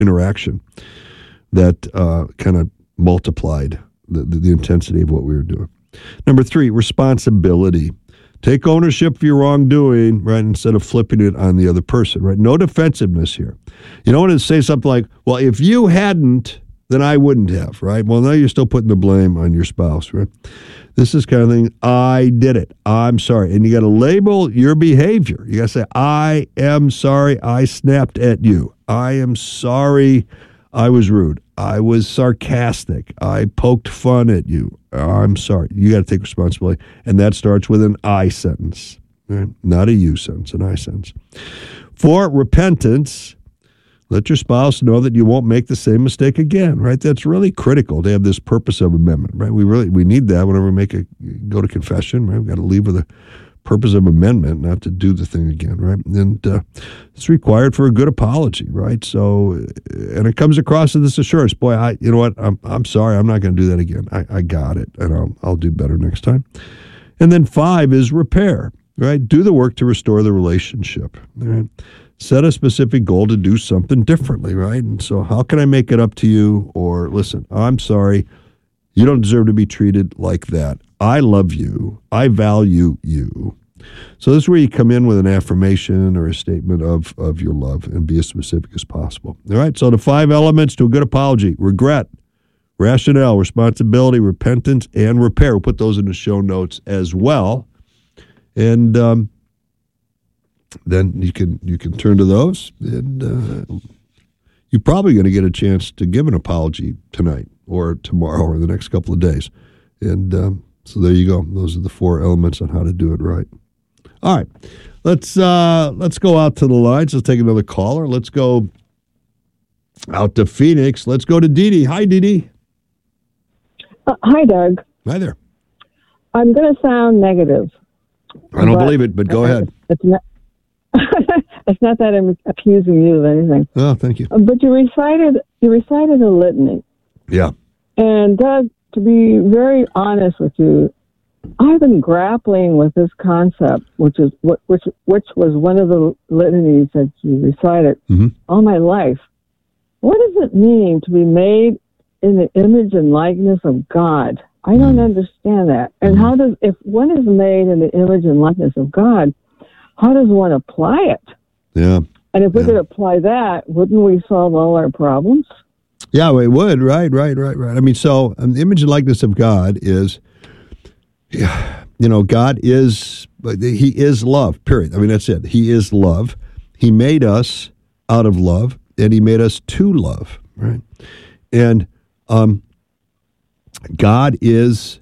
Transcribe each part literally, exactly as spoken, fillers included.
interaction that uh, kind of multiplied the, the, the intensity of what we were doing. Number three, responsibility. Take ownership of your wrongdoing, right, instead of flipping it on the other person, right? No defensiveness here. You don't want to say something like, well, if you hadn't, then I wouldn't have, right? Well, now you're still putting the blame on your spouse, right? This is kind of thing, I did it. I'm sorry. And you got to label your behavior. You got to say, I am sorry I snapped at you. I am sorry I was rude. I was sarcastic. I poked fun at you. I'm sorry. You got to take responsibility. And that starts with an I sentence, right? Not a you sentence, an I sentence. For repentance, let your spouse know that you won't make the same mistake again, right? That's really critical to have this purpose of amendment, right? We really we need that whenever we make a go to confession, right? We've got to leave with a purpose of amendment, not to do the thing again, right? And uh, it's required for a good apology, right? So, and it comes across as this assurance, boy, I, you know what? I'm I'm sorry, I'm not going to do that again. I, I got it, and I'll I'll do better next time. And then five is repair, right? Do the work to restore the relationship, right? Set a specific goal to do something differently, right? And so how can I make it up to you? Or listen, I'm sorry, you don't deserve to be treated like that. I love you. I value you. So this is where you come in with an affirmation or a statement of, of your love and be as specific as possible. All right, so the five elements to a good apology: regret, rationale, responsibility, repentance, and repair. We'll put those in the show notes as well. And um, then you can you can turn to those, and uh, you're probably going to get a chance to give an apology tonight or tomorrow or the next couple of days. And um, so there you go. Those are the four elements on how to do it right. All right, let's uh, let's go out to the lines. Let's take another caller. Let's go out to Phoenix. Let's go to Dee Dee. Hi, Dee Dee. Uh, hi, Doug. Hi there. I'm going to sound negative. I don't believe it, but go ahead. It's not. It's not that I'm accusing you of anything. Oh, thank you. But you recited you recited a litany. Yeah. And Doug, to be very honest with you, I've been grappling with this concept, which is which which was one of the litanies that you recited mm-hmm. all my life. What does it mean to be made in the image and likeness of God? I don't mm-hmm. understand that. And mm-hmm. how does if one is made in the image and likeness of God, how does one apply it? Yeah. And if we yeah. could apply that, wouldn't we solve all our problems? Yeah, we would. Right, right, right, right. I mean, so um, the image and likeness of God is, you know, God is, he is love, period. I mean, that's it. He is love. He made us out of love, and he made us to love, right? And um, God is,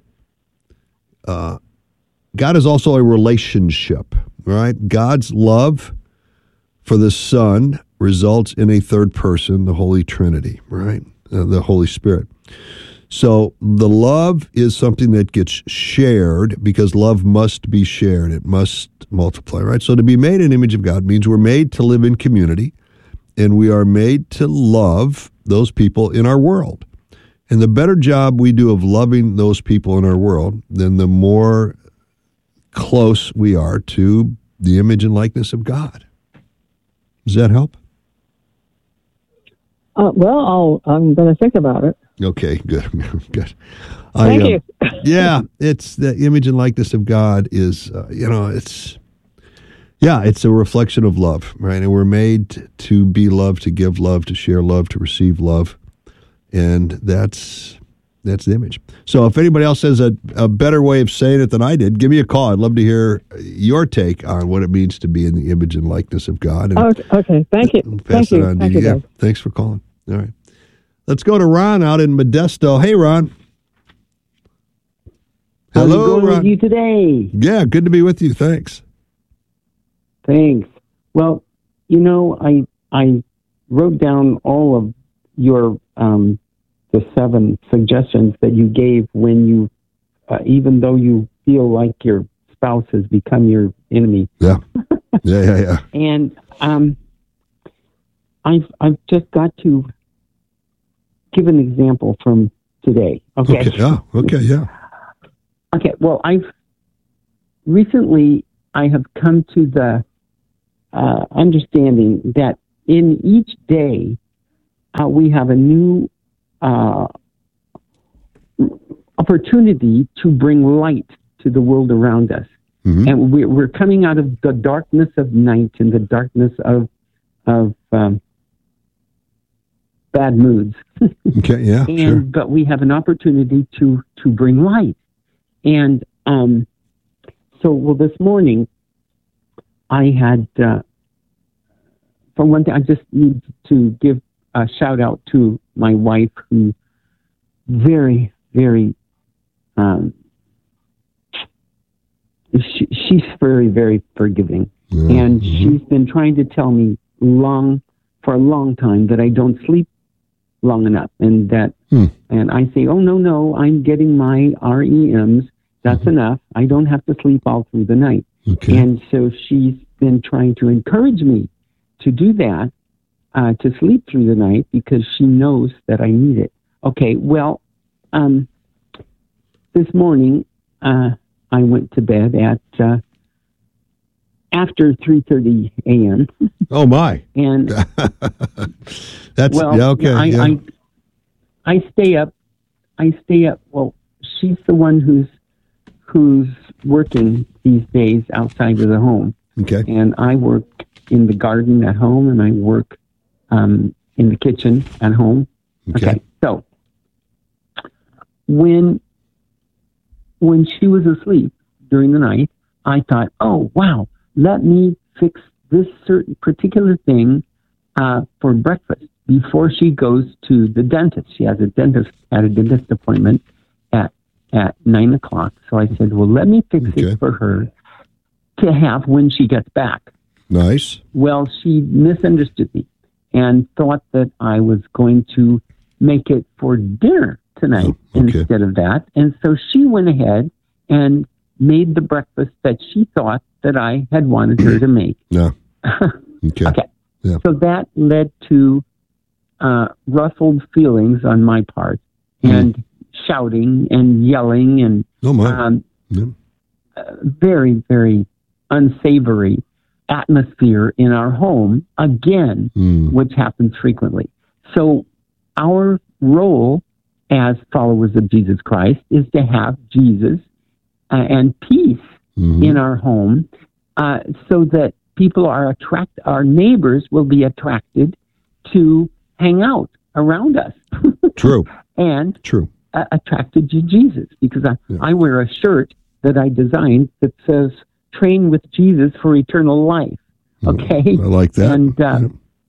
uh, God is also a relationship, right? God's love for the Son results in a third person, the Holy Trinity, right? Uh, the Holy Spirit. So the love is something that gets shared because love must be shared. It must multiply, right? So to be made in the image of God means we're made to live in community, and we are made to love those people in our world. And the better job we do of loving those people in our world, then the more close we are to the image and likeness of God. Does that help? Uh, well, I'll, I'm going to think about it. Okay, good, good. Thank I, um, you. yeah, it's the image and likeness of God is, uh, you know, it's, yeah, it's a reflection of love, right? And we're made to be loved, to give love, to share love, to receive love, and that's that's the image. So if anybody else has a, a better way of saying it than I did, give me a call. I'd love to hear your take on what it means to be in the image and likeness of God. And okay, okay, thank you. Pass Thank it you. on to Thank you. you, Yeah, Doug. thanks for calling. All right. Let's go to Ron out in Modesto. Hey, Ron. Hello, How's it going Ron. with you today? Yeah, good to be with you. Thanks. Thanks. Well, you know, I I wrote down all of your um, the seven suggestions that you gave when you, uh, even though you feel like your spouse has become your enemy. Yeah, yeah, yeah, yeah. And um, I've I've just got to give an example from today. Okay. Okay. Yeah. Okay. Yeah. Okay. Well, I've recently I have come to the uh, understanding that in each day uh, we have a new uh, opportunity to bring light to the world around us. Mm-hmm. And we're, we're coming out of the darkness of night and the darkness of of um, bad moods. Okay, yeah, and, sure. But we have an opportunity to to bring light. And um, so, well, this morning I had, uh, for one thing, I just need to give a shout out to my wife, who very, very, um, she, she's very, very forgiving. Mm-hmm. And she's been trying to tell me long, for a long time, that I don't sleep long enough. And that, hmm. and I say, oh, no, no, I'm getting my R E Ms. That's mm-hmm. enough. I don't have to sleep all through the night. Okay. And so she's been trying to encourage me to do that, uh, to sleep through the night, because she knows that I need it. Okay, well, um, this morning, uh, I went to bed at uh, after three thirty a.m. Oh, my. And that's, well, yeah, okay. I, yeah. I, I stay up, I stay up, well, she's the one who's, who's working these days outside of the home. Okay. And I work in the garden at home, and I work um, in the kitchen at home. Okay. Okay. So when when she was asleep during the night, I thought, oh, wow, let me fix this certain particular thing uh, for breakfast before she goes to the dentist. She has a dentist at a dentist appointment at at nine o'clock. So I said, well, let me fix Okay. it for her to have when she gets back. Nice. Well, she misunderstood me and thought that I was going to make it for dinner tonight Oh, okay. instead of that. And so she went ahead and made the breakfast that she thought that I had wanted her to make. Yeah. Okay. Okay. Yeah. So that led to uh, ruffled feelings on my part, Mm. and shouting and yelling and Oh, my. um, Yeah. uh, very, very unsavory atmosphere in our home again, Mm. which happens frequently. So our role as followers of Jesus Christ is to have Jesus uh, and peace Mhm. in our home, uh, so that people are attract, our neighbors will be attracted to hang out around us. True. and True. uh, attracted to Jesus, because I, Yeah. I wear a shirt that I designed that says "Train with Jesus for eternal life." Okay, I like that. And uh, Yeah.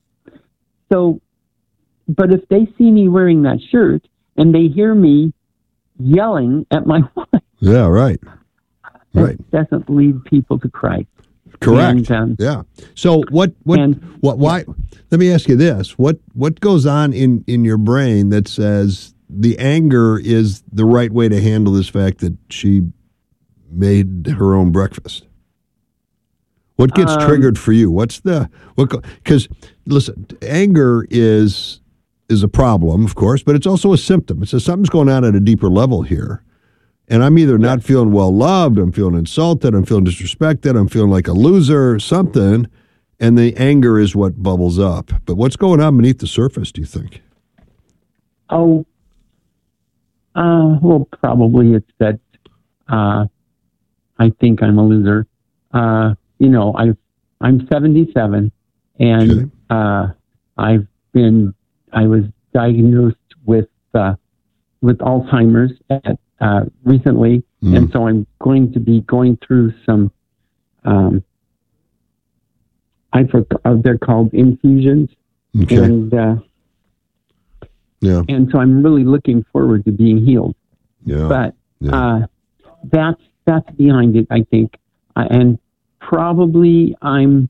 so, but if they see me wearing that shirt and they hear me yelling at my wife, Yeah, right. that Right. doesn't lead people to Christ. Correct. And, um, yeah. So what what and- what why let me ask you this. What what goes on in, in your brain that says the anger is the right way to handle this fact that she made her own breakfast? What gets Um, triggered for you? What's the what because listen, anger is is a problem, of course, but it's also a symptom. It says something's going on at a deeper level here. And I'm either not feeling well loved, I'm feeling insulted, I'm feeling disrespected, I'm feeling like a loser, something, and the anger is what bubbles up. But what's going on beneath the surface, do you think? Oh, uh, well, probably it's that uh, I think I'm a loser. Uh, you know, I I'm seventy-seven, and Okay. uh, I've been I was diagnosed with uh, with Alzheimer's at, uh, recently, Mm. and so I'm going to be going through some. Um, I forgot uh, they're called infusions, Okay. and uh, yeah. and so I'm really looking forward to being healed. Yeah. But yeah. uh, that's that's behind it, I think, uh, and probably I'm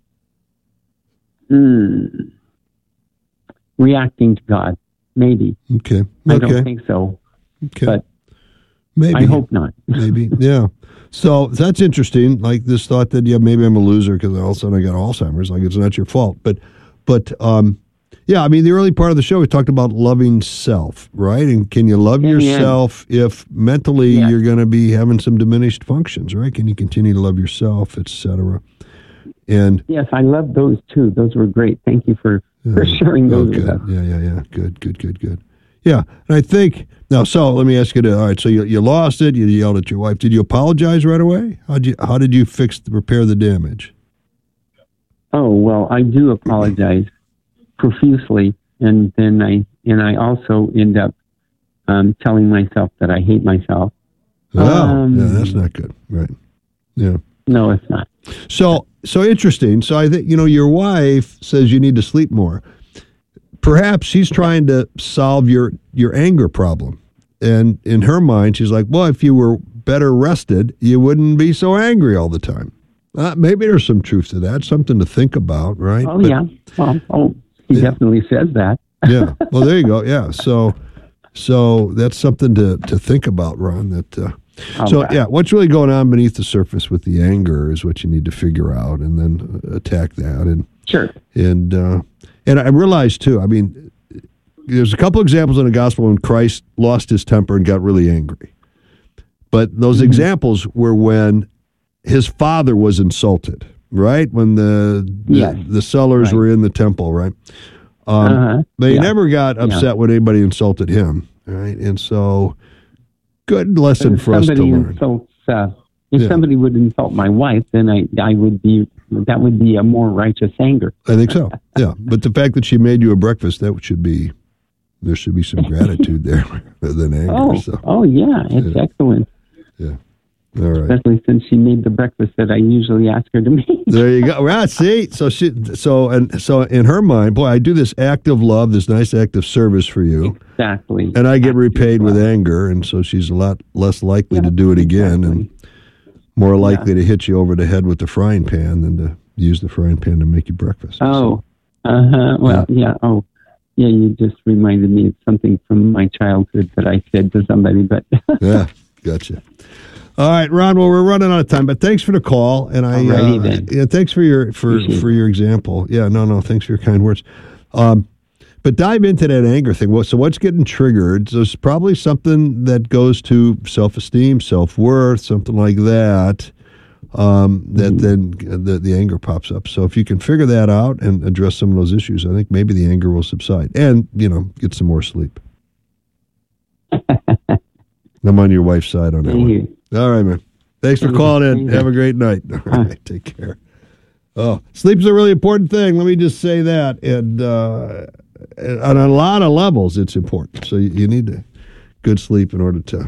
mm, reacting to God. Maybe okay. I okay. don't think so, okay. but maybe. I hope not. Maybe. Yeah. So that's interesting. Like this thought that, yeah, maybe I'm a loser because all of a sudden I got Alzheimer's. Like it's not your fault. But, but, um, yeah, I mean, the early part of the show, we talked about loving self, right? And can you love Yeah, yeah. yourself if mentally Yeah. you're going to be having some diminished functions, right? Can you continue to love yourself, et cetera? And Yes, I love those too. Those were great. Thank you for Yeah. for sharing those Okay. with us. Yeah, yeah, yeah. Good, good, good, good. Yeah, and I think now. So let me ask you. To, all right. So you you lost it. You yelled at your wife. Did you apologize right away? How did you How did you fix the, repair the damage? Oh well, I do apologize profusely, and then I and I also end up um, telling myself that I hate myself. Oh, Um, yeah, that's not good. Right. Yeah. No, it's not. So so interesting. So I think you know your wife says you need to sleep more. Perhaps she's trying to solve your your anger problem, and in her mind, she's like, "Well, if you were better rested, you wouldn't be so angry all the time." Uh, maybe there's some truth to that. Something to think about, right? Oh But- yeah. Well, oh, he Yeah. definitely says that. yeah. Well, there you go. Yeah. So, so that's something to, to think about, Ron. That uh, so Okay. yeah, what's really going on beneath the surface with the anger is what you need to figure out, and then uh, attack that. And Sure. and uh, and I realized too. I mean, there's a couple examples in the gospel when Christ lost his temper and got really angry, but those Mm-hmm. examples were when his father was insulted. Right when the the, Yes. the sellers Right. were in the temple. Right. Um, Uh-huh. But he Yeah. never got upset when anybody insulted him, right? And so, good lesson If for us to somebody learn. insults, uh, if Yeah. somebody would insult my wife, then I, I would be, that would be a more righteous anger. I think so. Yeah, but the fact that she made you a breakfast, that should be there should be some gratitude there rather than anger. Oh, So, oh yeah, it's Yeah. excellent. all right, Especially since she made the breakfast that I usually ask her to make. there you go. Well, see, so she, so and so in her mind, boy, I do this act of love, this nice act of service for you, Exactly. and I get repaid with anger, and so she's a lot less likely to do it again, and more likely to hit you over the head with the frying pan than to use the frying pan to make you breakfast. Oh, uh huh. Well, yeah. Oh, yeah. You just reminded me of something from my childhood that I said to somebody, but Yeah, gotcha. All right, Ron. Well, we're running out of time, but thanks for the call, and I Alrighty uh, then. yeah, thanks for your for Appreciate for your example. Yeah, no, no, thanks for your kind words. Um, but dive into that anger thing. Well, so what's getting triggered? There's probably something that goes to self-esteem, self-worth, something like that. Um, that then the, the anger pops up. So if you can figure that out and address some of those issues, I think maybe the anger will subside, and you know, get some more sleep. I'm on your wife's side on that thank one. you. All right, man. Thanks for Thank calling you. in. Have a great night. All right, take care. Oh, sleep's a really important thing. Let me just say that. And uh, on a lot of levels, it's important. So you, you need to good sleep in order to,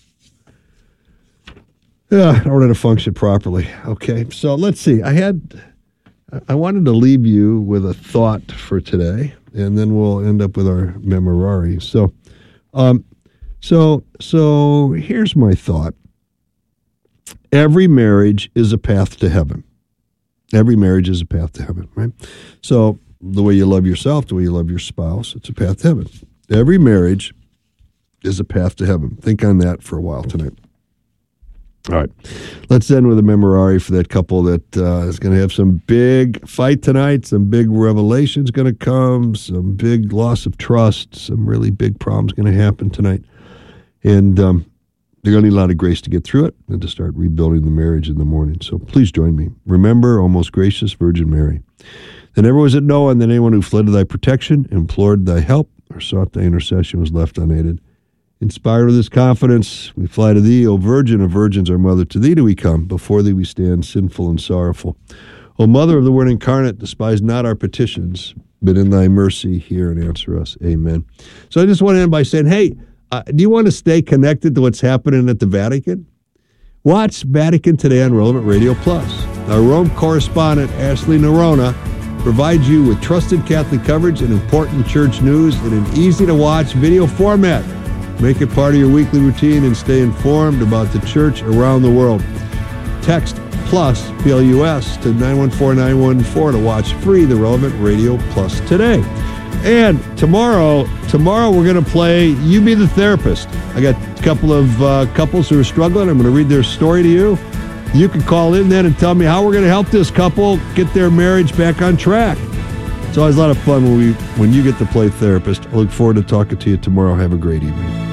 yeah, in order to function properly. Okay, so let's see. I had, I wanted to leave you with a thought for today, and then we'll end up with our memorare. So, um, so, so here's my thought. Every marriage is a path to heaven. Every marriage is a path to heaven, right? So the way you love yourself, the way you love your spouse, it's a path to heaven. Every marriage is a path to heaven. Think on that for a while tonight. All right. Let's end with a memorare for that couple that uh, is going to have some big fight tonight, some big revelations going to come, some big loss of trust, some really big problems going to happen tonight. And um, they're going to need a lot of grace to get through it and to start rebuilding the marriage in the morning. So please join me. Remember, O most gracious Virgin Mary, that never was it known that anyone who fled to thy protection, implored thy help, or sought thy intercession was left unaided. Inspired with this confidence, we fly to thee, O Virgin of Virgins, our Mother. To thee do we come. Before thee we stand, sinful and sorrowful. O Mother of the Word incarnate, despise not our petitions, but in thy mercy hear and answer us. Amen. So I just want to end by saying, hey, Uh, do you want to stay connected to what's happening at the Vatican? Watch Vatican Today on Relevant Radio Plus. Our Rome correspondent, Ashley Nerona, provides you with trusted Catholic coverage and important church news in an easy-to-watch video format. Make it part of your weekly routine and stay informed about the church around the world. Text PLUS, P L U S, to nine one four nine one four to watch free the Relevant Radio Plus today. And tomorrow, tomorrow we're going to play You Be the Therapist. I got a couple of uh, couples who are struggling. I'm going to read their story to you. You can call in then and tell me how we're going to help this couple get their marriage back on track. It's always a lot of fun when we when you get to play therapist. I look forward to talking to you tomorrow. Have a great evening.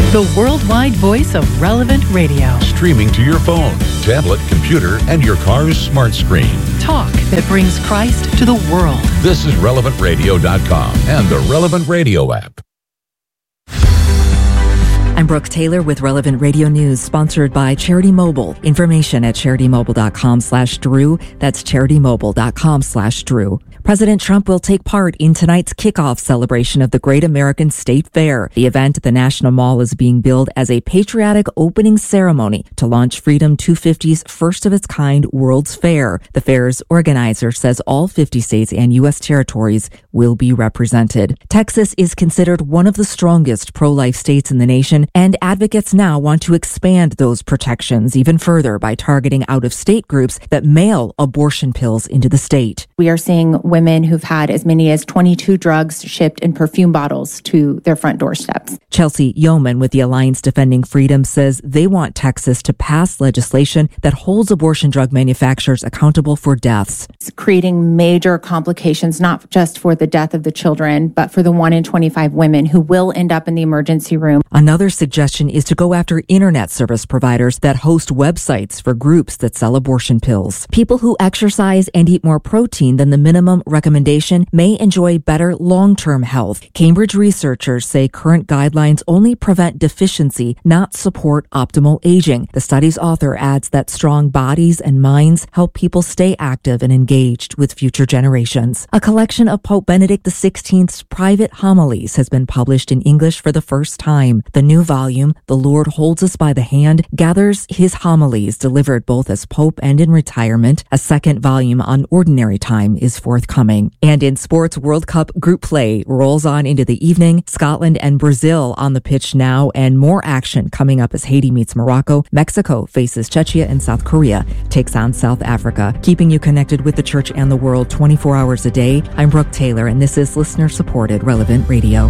The worldwide voice of Relevant Radio. Streaming to your phone, tablet, computer, and your car's smart screen. Talk that brings Christ to the world. This is relevant radio dot com and the Relevant Radio app. I'm Brooke Taylor with Relevant Radio News, sponsored by Charity Mobile. Information at CharityMobile.com slash Drew. That's CharityMobile.com slash Drew. President Trump will take part in tonight's kickoff celebration of the Great American State Fair. The event at the National Mall is being billed as a patriotic opening ceremony to launch Freedom two fifty's first of its kind World's Fair. The fair's organizer says all fifty states and U S territories will be represented. Texas is considered one of the strongest pro-life states in the nation, and advocates now want to expand those protections even further by targeting out-of-state groups that mail abortion pills into the state. We are seeing women who've had as many as twenty-two drugs shipped in perfume bottles to their front doorsteps. Chelsea Yeoman with the Alliance Defending Freedom says they want Texas to pass legislation that holds abortion drug manufacturers accountable for deaths. It's creating major complications, not just for the death of the children, but for the one in twenty-five women who will end up in the emergency room. Another suggestion is to go after internet service providers that host websites for groups that sell abortion pills. People who exercise and eat more protein than the minimum recommendation may enjoy better long-term health. Cambridge researchers say current guidelines only prevent deficiency, not support optimal aging. The study's author adds that strong bodies and minds help people stay active and engaged with future generations. A collection of Pope Benedict the sixteenth's private homilies has been published in English for the first time. The new volume, The Lord Holds Us by the Hand, gathers his homilies delivered both as Pope and in retirement. A second volume on ordinary time is forthcoming. And in sports, World Cup group play rolls on into the evening. Scotland and Brazil on the pitch now, and more action coming up as Haiti meets Morocco. Mexico faces Czechia, and South Korea takes on South Africa. Keeping you connected with the church and the world twenty-four hours a day. I'm Brooke Taylor, and this is listener-supported Relevant Radio.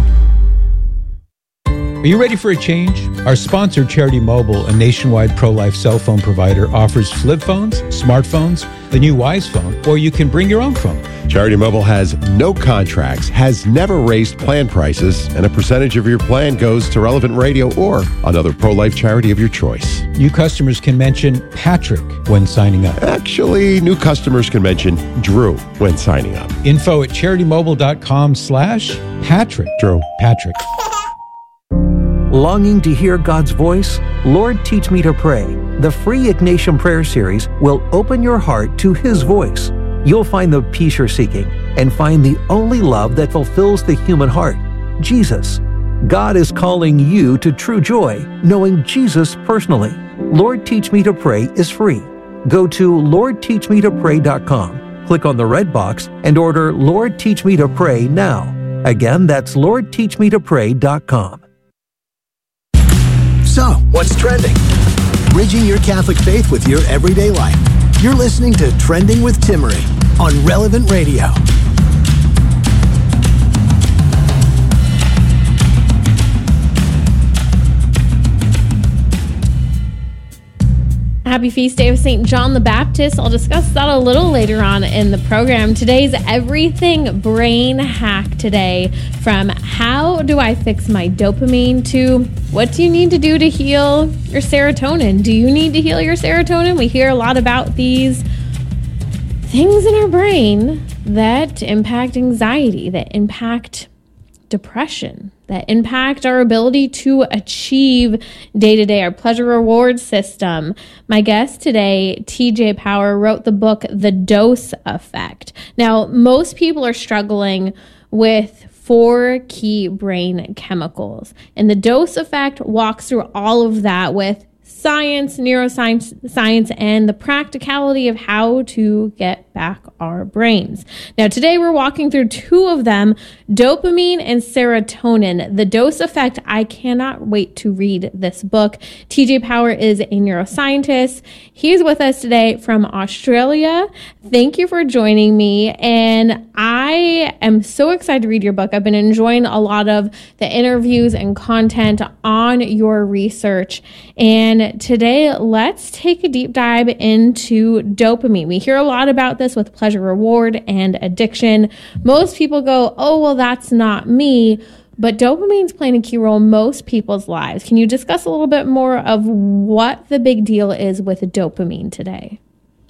Are you ready for a change? Our sponsor, Charity Mobile, a nationwide pro-life cell phone provider, offers flip phones, smartphones, the new Wise phone, or you can bring your own phone. Charity Mobile has no contracts, has never raised plan prices, and a percentage of your plan goes to Relevant Radio or another pro-life charity of your choice. New customers can mention Patrick when signing up. Actually, new customers can mention Drew when signing up. Info at CharityMobile.com slash Patrick. Drew. Patrick. Longing to hear God's voice? Lord, Teach Me to Pray. The free Ignatian Prayer Series will open your heart to His voice. You'll find the peace you're seeking and find the only love that fulfills the human heart, Jesus. God is calling you to true joy, knowing Jesus personally. Lord, Teach Me to Pray is free. Go to Lord Teach Me to Pray dot com, click on the red box, and order Lord, Teach Me to Pray now. Again, that's Lord Teach Me to Pray dot com. So, what's trending? Bridging your Catholic faith with your everyday life. You're listening to Trending with Timmerie on Relevant Radio. Happy Feast Day of Saint John the Baptist. I'll discuss that a little later on in the program. Today's Everything Brain Hack today, from how do I fix my dopamine to what do you need to do to heal your serotonin? Do you need to heal your serotonin? We hear a lot about these things in our brain that impact anxiety, that impact depression, that impact our ability to achieve day-to-day, our pleasure reward system. My guest today, T J Power, wrote the book, The Dose Effect. Now, most people are struggling with four key brain chemicals, and the dose effect walks through all of that with science, neuroscience, science, and the practicality of how to get back our brains. Now, today we're walking through two of them, dopamine and serotonin. The Dose Effect. I cannot wait to read this book. T J Power is a neuroscientist. He's with us today from Australia. Thank you for joining me. And I am so excited to read your book. I've been enjoying a lot of the interviews and content on your research. And today, let's take a deep dive into dopamine. We hear a lot about this with pleasure reward and addiction. Most people go, oh, well, that's not me. But dopamine's playing a key role in most people's lives. Can you discuss a little bit more of what the big deal is with dopamine today?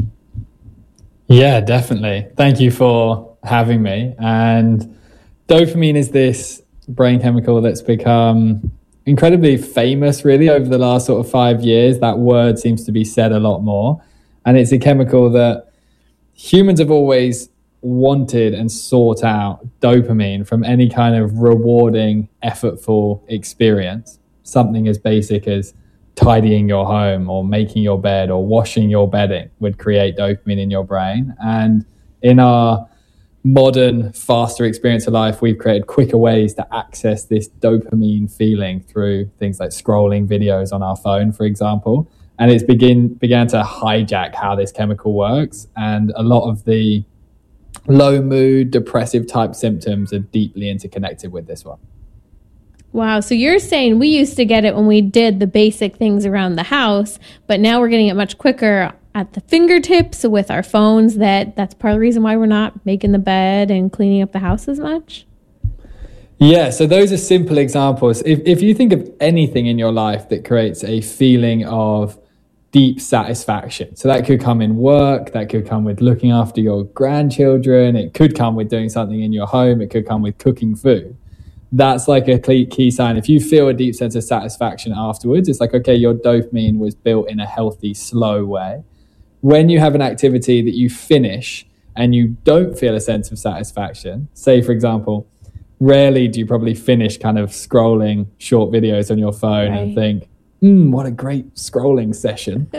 Yeah, definitely. Thank you for having me. And dopamine is this brain chemical that's become incredibly famous really over the last sort of five years. That word seems to be said a lot more. And it's a chemical that humans have always wanted and sought out, dopamine, from any kind of rewarding, effortful experience. Something as basic as tidying your home or making your bed or washing your bedding would create dopamine in your brain. And in our modern, faster experience of life, we've created quicker ways to access this dopamine feeling through things like scrolling videos on our phone, for example. And it's begin began to hijack how this chemical works. And a lot of the low mood, depressive type symptoms are deeply interconnected with this one. Wow. So you're saying we used to get it when we did the basic things around the house, but now we're getting it much quicker at the fingertips with our phones. That that's part of the reason why we're not making the bed and cleaning up the house as much? Yeah. So those are simple examples. If, if you think of anything in your life that creates a feeling of deep satisfaction. So that could come in work, that could come with looking after your grandchildren, it could come with doing something in your home, it could come with cooking food. That's like a key sign. If you feel a deep sense of satisfaction afterwards, it's like, okay, your dopamine was built in a healthy, slow way. When you have an activity that you finish and you don't feel a sense of satisfaction, say, for example, rarely do you probably finish kind of scrolling short videos on your phone right. and think, Mm, what a great scrolling session.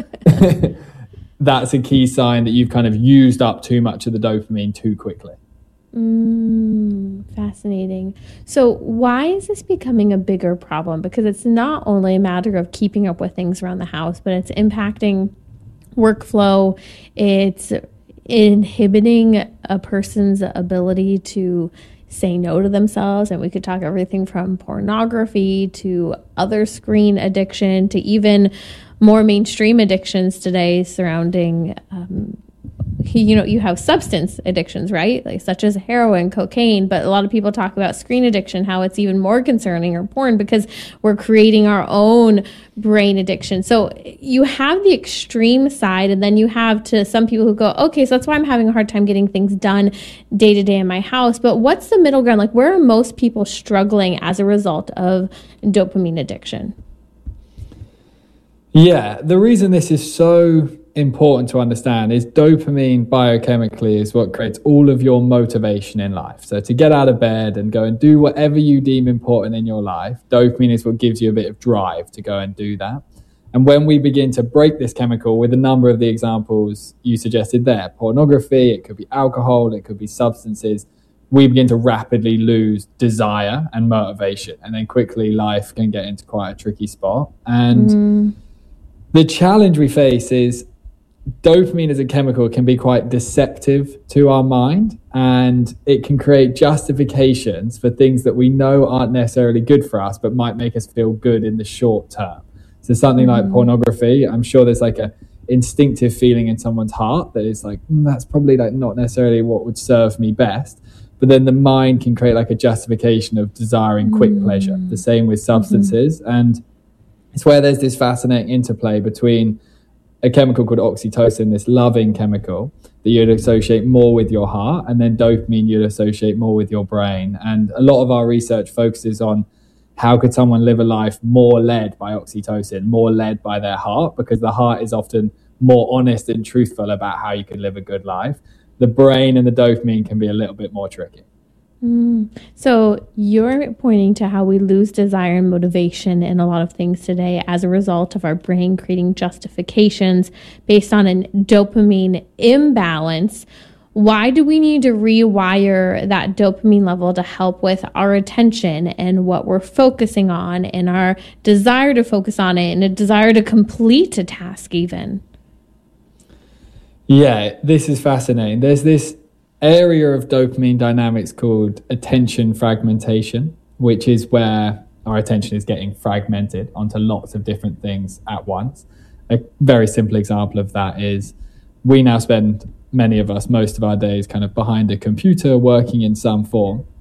That's a key sign that you've kind of used up too much of the dopamine too quickly. Mm, fascinating. So why is this becoming a bigger problem? Because it's not only a matter of keeping up with things around the house, but it's impacting workflow. It's inhibiting a person's ability to say no to themselves. And we could talk everything from pornography to other screen addiction to even more mainstream addictions today surrounding, um, you know, you have substance addictions, right? Like such as heroin, cocaine, but a lot of people talk about screen addiction, how it's even more concerning, or porn, because we're creating our own brain addiction. So you have the extreme side, and then you have to some people who go, okay, so that's why I'm having a hard time getting things done day to day in my house. But what's the middle ground? Like, where are most people struggling as a result of dopamine addiction? Yeah, the reason this is so important to understand is dopamine biochemically is what creates all of your motivation in life. So to get out of bed and go and do whatever you deem important in your life, dopamine is what gives you a bit of drive to go and do that. And when we begin to break this chemical with a number of the examples you suggested there, pornography, it could be alcohol, it could be substances, we begin to rapidly lose desire and motivation. And then quickly life can get into quite a tricky spot. And mm. the challenge we face is dopamine as a chemical can be quite deceptive to our mind, and it can create justifications for things that we know aren't necessarily good for us, but might make us feel good in the short term. So something mm. like pornography, I'm sure there's like a instinctive feeling in someone's heart that is like, mm, that's probably like not necessarily what would serve me best. But then the mind can create like a justification of desiring quick mm. pleasure. The same with substances. Mm-hmm. And it's where there's this fascinating interplay between a chemical called oxytocin, this loving chemical that you'd associate more with your heart, and then dopamine you'd associate more with your brain. And a lot of our research focuses on how could someone live a life more led by oxytocin, more led by their heart, because the heart is often more honest and truthful about how you could live a good life. The brain and the dopamine can be a little bit more tricky. Mm. So you're pointing to how we lose desire and motivation in a lot of things today as a result of our brain creating justifications based on a dopamine imbalance. Why do we need to rewire that dopamine level to help with our attention and what we're focusing on and our desire to focus on it and a desire to complete a task even? Yeah, this is fascinating. There's this area of dopamine dynamics called attention fragmentation, which is where our attention is getting fragmented onto lots of different things at once. A very simple example of that is we now spend, many of us, most of our days kind of behind a computer working in some form.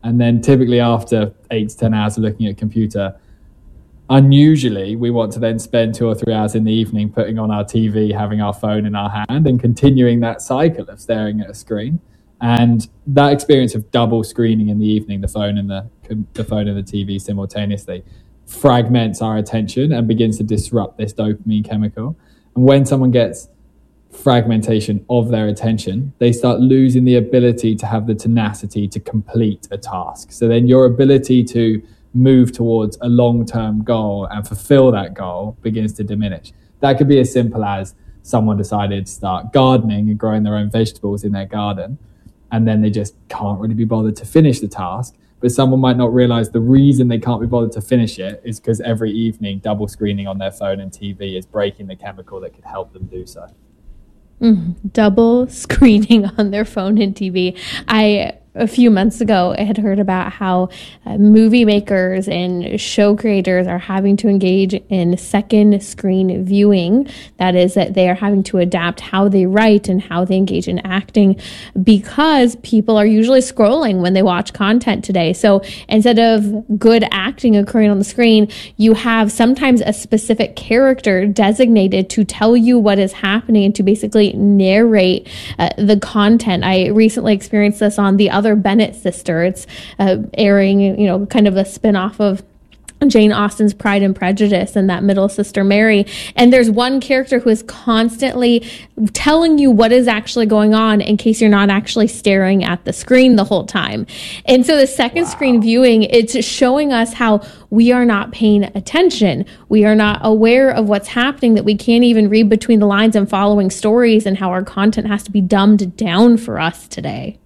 And then typically after eight to ten hours of looking at a computer, unusually we want to then spend two or three hours in the evening putting on our T V, having our phone in our hand, and continuing that cycle of staring at a screen. And that experience of double screening in the evening, the phone and the, the phone and the T V simultaneously, fragments our attention and begins to disrupt this dopamine chemical. And when someone gets fragmentation of their attention, they start losing the ability to have the tenacity to complete a task. So then your ability to move towards a long-term goal and fulfill that goal begins to diminish. That could be as simple as someone decided to start gardening and growing their own vegetables in their garden, and then they just can't really be bothered to finish the task. But someone might not realize the reason they can't be bothered to finish it is because every evening double screening on their phone and T V is breaking the chemical that could help them do so. Mm, double screening on their phone and T V. I a few months ago, I had heard about how uh, movie makers and show creators are having to engage in second screen viewing. That is, that they are having to adapt how they write and how they engage in acting, because people are usually scrolling when they watch content today. So instead of good acting occurring on the screen, you have sometimes a specific character designated to tell you what is happening and to basically narrate uh, the content. I recently experienced this on The Other Bennett Sister. It's uh, airing, you know, kind of a spin-off of Jane Austen's Pride and Prejudice and that middle sister Mary. And there's one character who is constantly telling you what is actually going on in case you're not actually staring at the screen the whole time. And so the second wow. screen viewing, it's showing us how we are not paying attention. We are not aware of what's happening, that we can't even read between the lines and following stories, and how our content has to be dumbed down for us today.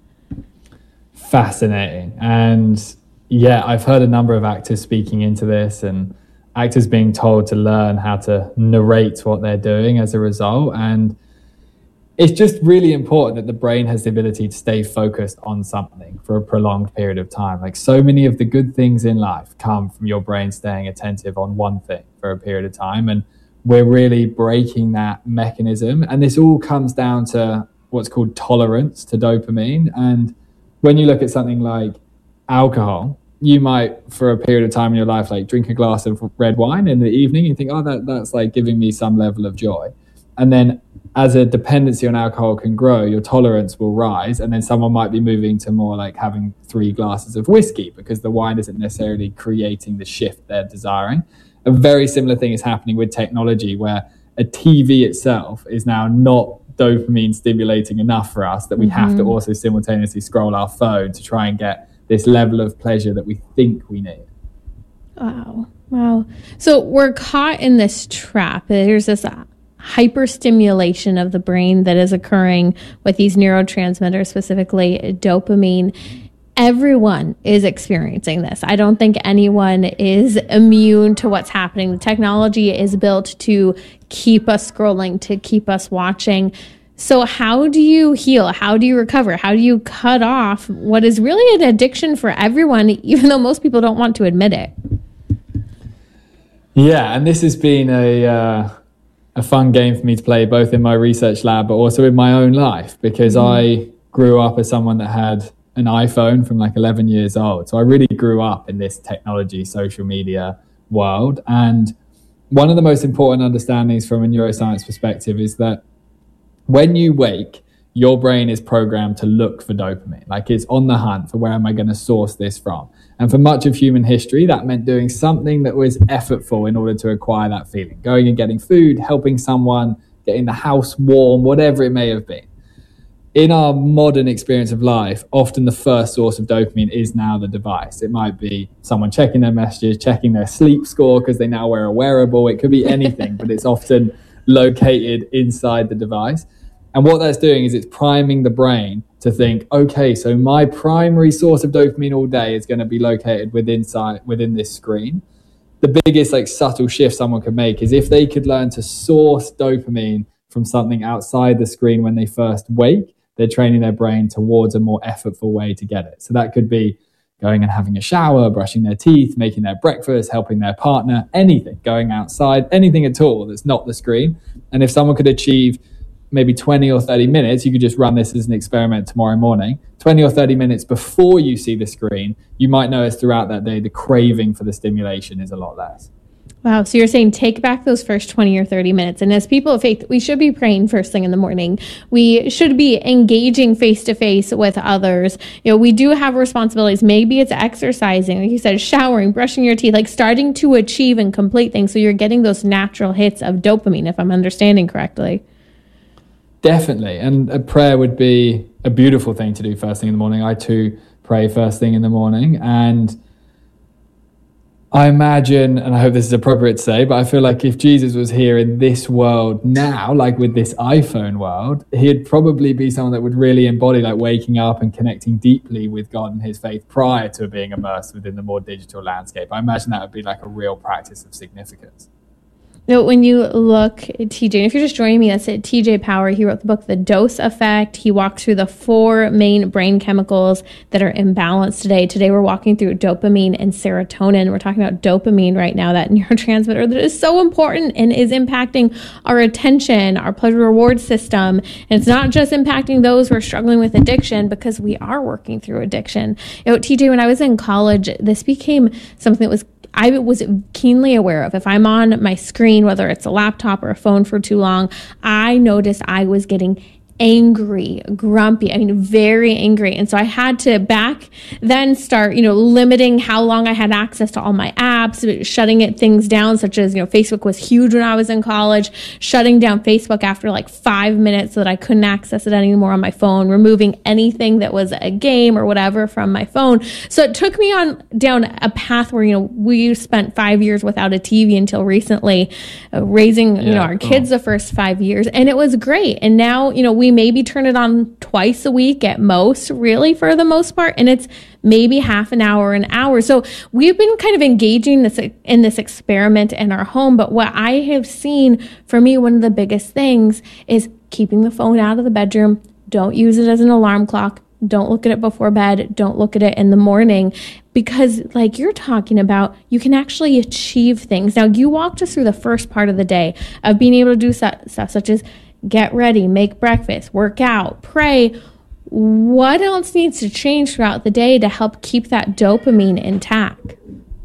Fascinating. And yeah, I've heard a number of actors speaking into this, and actors being told to learn how to narrate what they're doing as a result. And it's just really important that the brain has the ability to stay focused on something for a prolonged period of time. Like, so many of the good things in life come from your brain staying attentive on one thing for a period of time. And we're really breaking that mechanism. And this all comes down to what's called tolerance to dopamine. And when you look at something like alcohol, you might, for a period of time in your life, like drink a glass of red wine in the evening, you think, oh, that, that's like giving me some level of joy. And then as a dependency on alcohol can grow, your tolerance will rise. And then someone might be moving to more like having three glasses of whiskey because the wine isn't necessarily creating the shift they're desiring. A very similar thing is happening with technology, where a T V itself is now not dopamine stimulating enough for us, that we mm-hmm. have to also simultaneously scroll our phone to try and get this level of pleasure that we think we need. Wow. Wow. So we're caught in this trap. There's this uh, hyperstimulation of the brain that is occurring with these neurotransmitters, specifically dopamine. Everyone is experiencing this. I don't think anyone is immune to what's happening. The technology is built to keep us scrolling, to keep us watching. So how do you heal? How do you recover? How do you cut off what is really an addiction for everyone, even though most people don't want to admit it? Yeah, and this has been a uh, a fun game for me to play, both in my research lab, but also in my own life, because mm-hmm. I grew up as someone that had an iPhone from like eleven years old. So I really grew up in this technology, social media world. And one of the most important understandings from a neuroscience perspective is that when you wake, your brain is programmed to look for dopamine. Like, it's on the hunt for where am I going to source this from? And for much of human history, that meant doing something that was effortful in order to acquire that feeling. Going and getting food, helping someone, getting the house warm, whatever it may have been. In our modern experience of life, often the first source of dopamine is now the device. It might be someone checking their messages, checking their sleep score because they now wear a wearable. It could be anything, but it's often located inside the device. And what that's doing is it's priming the brain to think, okay, so my primary source of dopamine all day is going to be located within, within this screen. The biggest like subtle shift someone could make is if they could learn to source dopamine from something outside the screen when they first wake, they're training their brain towards a more effortful way to get it. So that could be going and having a shower, brushing their teeth, making their breakfast, helping their partner, anything, going outside, anything at all that's not the screen. And if someone could achieve maybe twenty or thirty minutes, you could just run this as an experiment tomorrow morning, twenty or thirty minutes before you see the screen, you might notice throughout that day the craving for the stimulation is a lot less. Wow. So you're saying take back those first twenty or thirty minutes. And as people of faith, we should be praying first thing in the morning. We should be engaging face to face with others. You know, we do have responsibilities. Maybe it's exercising, like you said, showering, brushing your teeth, like starting to achieve and complete things. So you're getting those natural hits of dopamine, if I'm understanding correctly. Definitely. And a prayer would be a beautiful thing to do first thing in the morning. I too pray first thing in the morning. And I imagine, and I hope this is appropriate to say, but I feel like if Jesus was here in this world now, like with this iPhone world, he'd probably be someone that would really embody like waking up and connecting deeply with God and his faith prior to being immersed within the more digital landscape. I imagine that would be like a real practice of significance. Now, when you look at T J, and if you're just joining me, that's it, T J Power. He wrote the book, The Dose Effect. He walks through the four main brain chemicals that are imbalanced today. Today, we're walking through dopamine and serotonin. We're talking about dopamine right now, that neurotransmitter that is so important and is impacting our attention, our pleasure reward system. And it's not just impacting those who are struggling with addiction, because we are working through addiction. You know, T J, when I was in college, this became something that was I was keenly aware of. If I'm on my screen, whether it's a laptop or a phone for too long, I noticed I was getting angry, grumpy, I mean, very angry. And so I had to back then start, you know, limiting how long I had access to all my apps, shutting it things down, such as, you know, Facebook was huge when I was in college, shutting down Facebook after like five minutes so that I couldn't access it anymore on my phone, removing anything that was a game or whatever from my phone. So it took me on down a path where, you know, we spent five years without a T V until recently, uh, raising, yeah, you know, our cool. kids the first five years. And it was great. And now, you know, we We maybe turn it on twice a week at most, really, for the most part. And it's maybe half an hour, an hour. So we've been kind of engaging this in this experiment in our home. But what I have seen, for me, one of the biggest things is keeping the phone out of the bedroom. Don't use it as an alarm clock. Don't look at it before bed. Don't look at it in the morning. Because like you're talking about, you can actually achieve things. Now, you walked us through the first part of the day of being able to do stuff such as get ready, make breakfast, work out, pray. What else needs to change throughout the day to help keep that dopamine intact?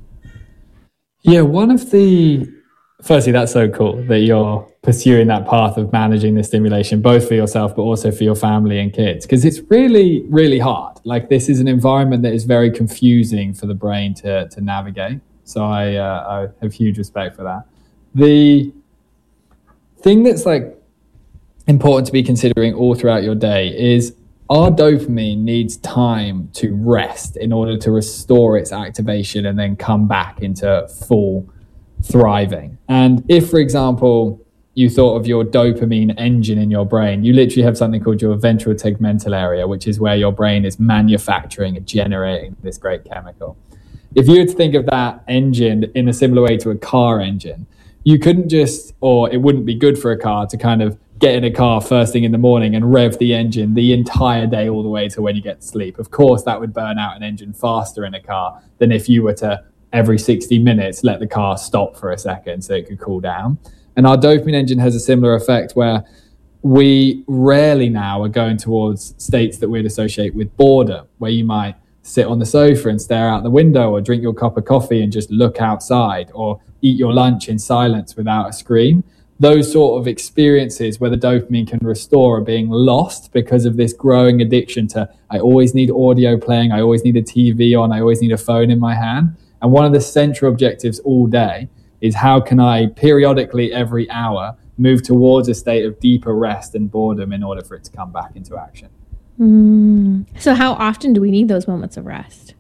Yeah, one of the, firstly, that's so cool that you're pursuing that path of managing the stimulation, both for yourself, but also for your family and kids, because it's really, really hard. Like, this is an environment that is very confusing for the brain to, to navigate. So I, uh, I have huge respect for that. The thing that's like, important to be considering all throughout your day is our dopamine needs time to rest in order to restore its activation and then come back into full thriving. And if, for example, you thought of your dopamine engine in your brain, you literally have something called your ventral tegmental area, which is where your brain is manufacturing and generating this great chemical. If you were to think of that engine in a similar way to a car engine, you couldn't just, or it wouldn't be good for a car to kind of get in a car first thing in the morning and rev the engine the entire day all the way to when you get to sleep. Of course, that would burn out an engine faster in a car than if you were to, every sixty minutes, let the car stop for a second so it could cool down. And our dopamine engine has a similar effect where we rarely now are going towards states that we'd associate with boredom, where you might sit on the sofa and stare out the window, or drink your cup of coffee and just look outside, or eat your lunch in silence without a screen. Those sort of experiences where the dopamine can restore are being lost because of this growing addiction to, I always need audio playing, I always need a T V on, I always need a phone in my hand. And one of the central objectives all day is how can I periodically every hour move towards a state of deeper rest and boredom in order for it to come back into action. Mm. So how often do we need those moments of rest?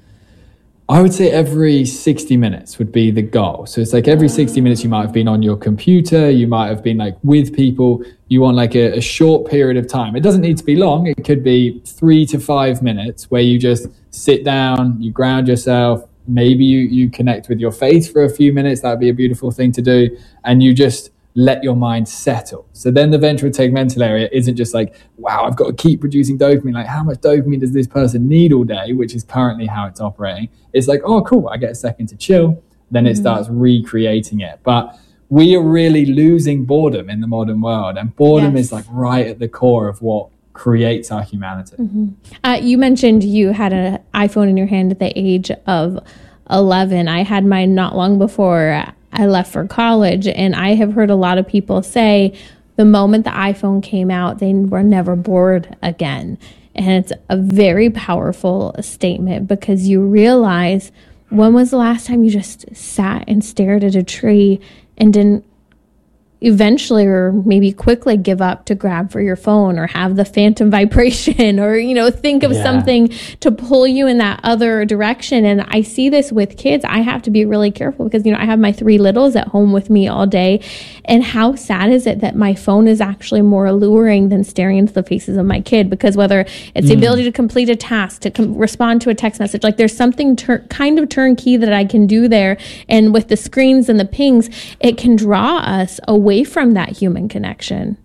I would say every sixty minutes would be the goal. So it's like every sixty minutes you might have been on your computer, you might have been like with people, you want like a, a short period of time. It doesn't need to be long. It could be three to five minutes where you just sit down, you ground yourself, maybe you, you connect with your faith for a few minutes. That'd be a beautiful thing to do. And you just let your mind settle. So then the ventral tegmental area isn't just like, wow, I've got to keep producing dopamine. Like, how much dopamine does this person need all day, which is currently how it's operating. It's like, oh, cool, I get a second to chill. Then it mm-hmm. starts recreating it. But we are really losing boredom in the modern world. And boredom yes. is like right at the core of what creates our humanity. Mm-hmm. Uh, you mentioned you had an iPhone in your hand at the age of eleven. I had mine not long before I left for college, and I have heard a lot of people say the moment the iPhone came out, they were never bored again. And it's a very powerful statement, because you realize, when was the last time you just sat and stared at a tree and didn't eventually or maybe quickly give up to grab for your phone or have the phantom vibration or, you know, think of yeah. something to pull you in that other direction. And I see this with kids. I have to be really careful because, you know, I have my three littles at home with me all day. And how sad is it that my phone is actually more alluring than staring into the faces of my kid? Because whether it's the mm. ability to complete a task, to com- respond to a text message, like there's something tur- kind of turnkey that I can do there. And with the screens and the pings, it can draw us away from that human connection.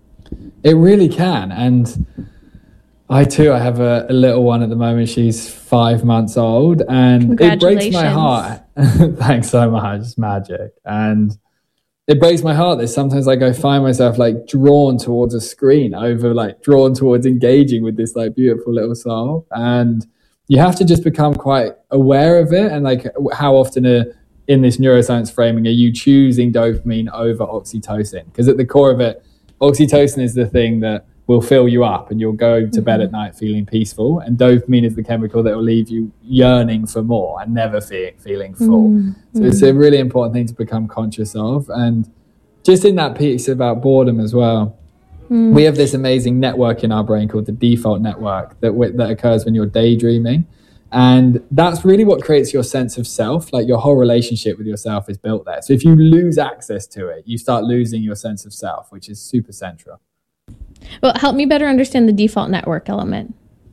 It really can. And I too, I have a, a little one at the moment. She's five months old, and it breaks my heart. Thanks so much. It's magic. And it breaks my heart that sometimes like I find myself like drawn towards a screen over like drawn towards engaging with this like beautiful little soul. And you have to just become quite aware of it. And like how often a in this neuroscience framing, are you choosing dopamine over oxytocin? Because at the core of it, oxytocin is the thing that will fill you up and you'll go to mm-hmm. bed at night feeling peaceful. And dopamine is the chemical that will leave you yearning for more and never fe- feeling full. Mm-hmm. So it's a really important thing to become conscious of. And just in that piece about boredom as well, mm. we have this amazing network in our brain called the default network that w- that occurs when you're daydreaming. And that's really what creates your sense of self. Like your whole relationship with yourself is built there. So if you lose access to it, you start losing your sense of self, which is super central. Well, help me better understand the default network element.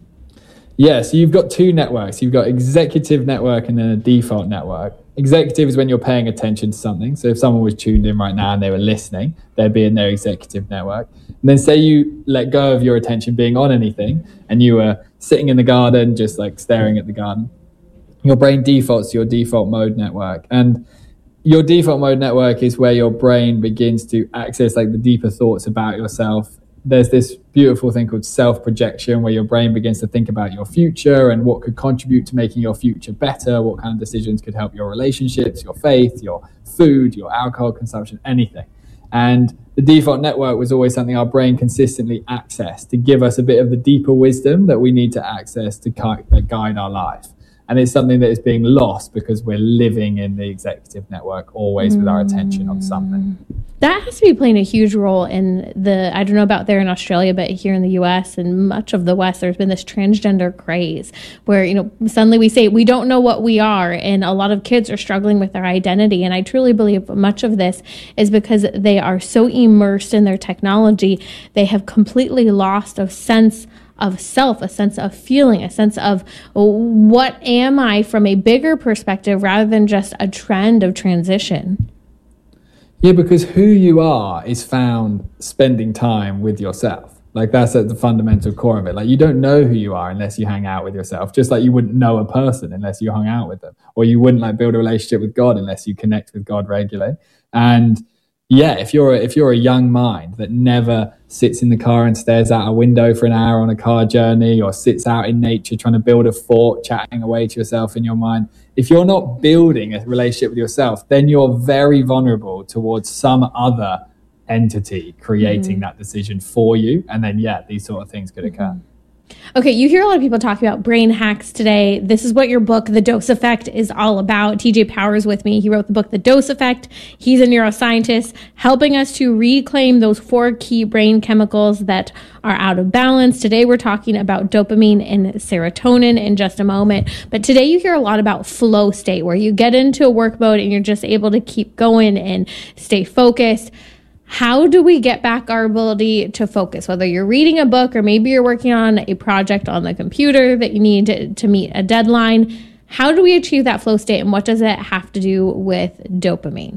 Yeah, so you've got two networks. You've got executive network and then a default network. Executive is when you're paying attention to something. So if someone was tuned in right now and they were listening, they'd be in their executive network. And then say you let go of your attention being on anything and you were sitting in the garden, just like staring at the garden. Your brain defaults to your default mode network. And your default mode network is where your brain begins to access like the deeper thoughts about yourself. There's this beautiful thing called self-projection where your brain begins to think about your future and what could contribute to making your future better, what kind of decisions could help your relationships, your faith, your food, your alcohol consumption, anything. And the default network was always something our brain consistently accessed to give us a bit of the deeper wisdom that we need to access to guide our life. And it's something that is being lost because we're living in the executive network always mm. with our attention on something. That has to be playing a huge role in the, I don't know about there in Australia, but here in the U S and much of the West, there's been this transgender craze where, you know, suddenly we say we don't know what we are. And a lot of kids are struggling with their identity. And I truly believe much of this is because they are so immersed in their technology, they have completely lost a sense of self, a sense of feeling, a sense of what am I from a bigger perspective rather than just a trend of transition. Yeah, because who you are is found spending time with yourself. Like that's at the fundamental core of it. Like you don't know who you are unless you hang out with yourself, just like you wouldn't know a person unless you hung out with them, or you wouldn't like build a relationship with God unless you connect with God regularly. And yeah, if you're a, if you're a young mind that never sits in the car and stares out a window for an hour on a car journey, or sits out in nature trying to build a fort, chatting away to yourself in your mind, if you're not building a relationship with yourself, then you're very vulnerable towards some other entity creating mm-hmm. that decision for you. And then, yeah, these sort of things could occur. Okay, you hear a lot of people talking about brain hacks today. This is what your book, The Dose Effect, is all about. T J Powers with me. He wrote the book, The Dose Effect. He's a neuroscientist helping us to reclaim those four key brain chemicals that are out of balance. Today, we're talking about dopamine and serotonin in just a moment. But today, you hear a lot about flow state, where you get into a work mode and you're just able to keep going and stay focused. How do we get back our ability to focus? Whether you're reading a book or maybe you're working on a project on the computer that you need to, to meet a deadline, how do we achieve that flow state, and what does it have to do with dopamine?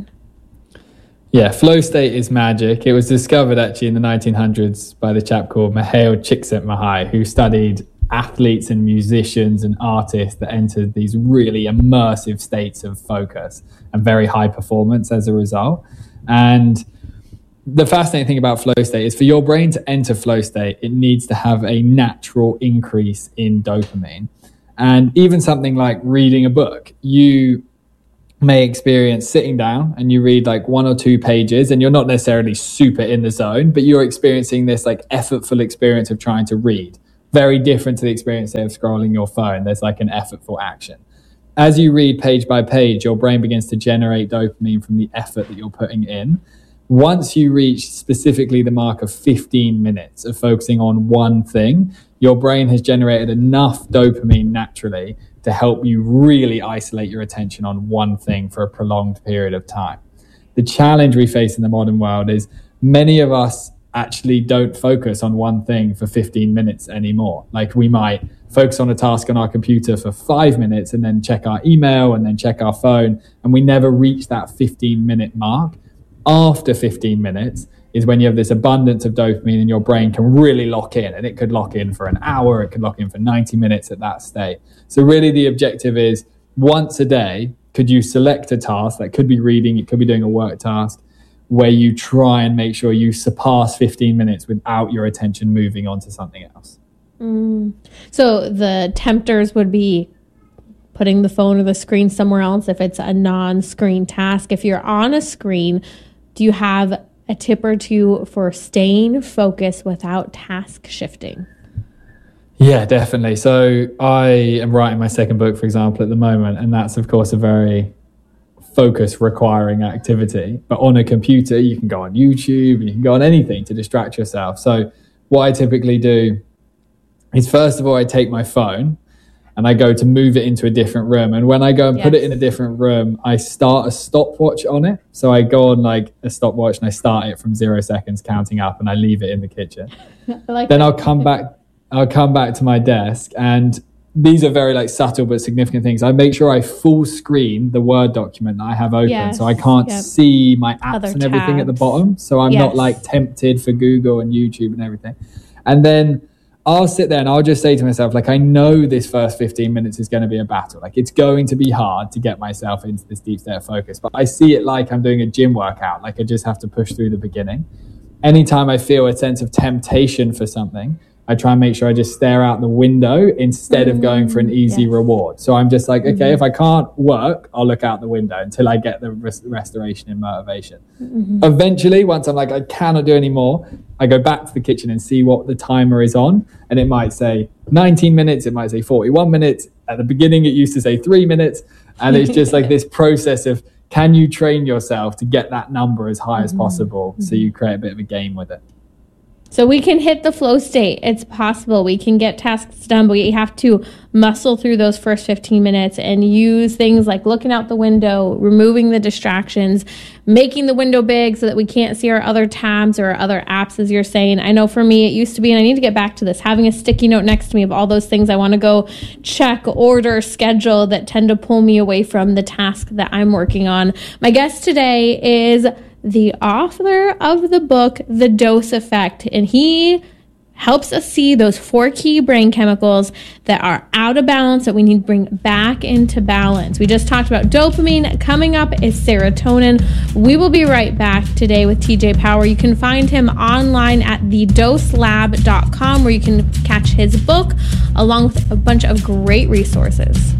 Yeah, flow state is magic. It was discovered actually in the nineteen hundreds by the chap called Mihaly Csikszentmihalyi, who studied athletes and musicians and artists that enter these really immersive states of focus and very high performance as a result. And the fascinating thing about flow state is for your brain to enter flow state, it needs to have a natural increase in dopamine. And even something like reading a book, you may experience sitting down and you read like one or two pages and you're not necessarily super in the zone, but you're experiencing this like effortful experience of trying to read. Very different to the experience of scrolling your phone. There's like an effortful action. As you read page by page, your brain begins to generate dopamine from the effort that you're putting in. Once you reach specifically the mark of fifteen minutes of focusing on one thing, your brain has generated enough dopamine naturally to help you really isolate your attention on one thing for a prolonged period of time. The challenge we face in the modern world is many of us actually don't focus on one thing for fifteen minutes anymore. Like we might focus on a task on our computer for five minutes and then check our email and then check our phone, and we never reach that fifteen minute mark. After fifteen minutes is when you have this abundance of dopamine and your brain can really lock in, and it could lock in for an hour, it could lock in for ninety minutes at that state. So really the objective is once a day, could you select a task that could be reading, it could be doing a work task, where you try and make sure you surpass fifteen minutes without your attention moving on to something else. Mm. So the tempters would be putting the phone or the screen somewhere else if it's a non-screen task. If you're on a screen, do you have a tip or two for staying focused without task shifting? Yeah, definitely. So I am writing my second book, for example, at the moment, and that's, of course, a very focus requiring activity. But on a computer, you can go on YouTube, you can go on anything to distract yourself. So what I typically do is, first of all, I take my phone and I go to move it into a different room. And when I go and yes. put it in a different room, I start a stopwatch on it. So I go on like a stopwatch and I start it from zero seconds counting up and I leave it in the kitchen. I like then that. I'll come back, I'll come back to my desk, and these are very like subtle but significant things. I make sure I full screen the Word document that I have open, yes. so I can't yep. see my apps Other and everything tabs. At the bottom. So I'm yes. not like tempted for Google and YouTube and everything. And then I'll sit there and I'll just say to myself, like, I know this first fifteen minutes is going to be a battle. Like, it's going to be hard to get myself into this deep state of focus, but I see it like I'm doing a gym workout. Like, I just have to push through the beginning. Anytime I feel a sense of temptation for something, I try and make sure I just stare out the window instead mm-hmm. of going for an easy yes. reward. So I'm just like, okay, mm-hmm. if I can't work, I'll look out the window until I get the res- restoration and motivation. Mm-hmm. Eventually, once I'm like, I cannot do any more, I go back to the kitchen and see what the timer is on. And it might say nineteen minutes, it might say forty-one minutes. At the beginning, it used to say three minutes. And it's just like this process of, can you train yourself to get that number as high mm-hmm. as possible mm-hmm. so you create a bit of a game with it? So we can hit the flow state. It's possible. We can get tasks done, but we have to muscle through those first fifteen minutes and use things like looking out the window, removing the distractions, making the window big so that we can't see our other tabs or our other apps, as you're saying. I know for me, it used to be, and I need to get back to this, having a sticky note next to me of all those things I want to go check, order, schedule that tend to pull me away from the task that I'm working on. My guest today is the author of the book, The Dose Effect, and he helps us see those four key brain chemicals that are out of balance that we need to bring back into balance. We just talked about dopamine. Coming up is serotonin. We will be right back today with T J Power. You can find him online at the dose lab dot com, where you can catch his book along with a bunch of great resources.